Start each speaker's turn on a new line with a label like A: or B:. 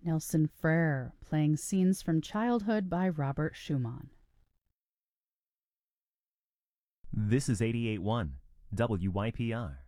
A: Nelson Frere playing scenes from childhood by Robert Schumann.
B: This is 88.1 WYPR.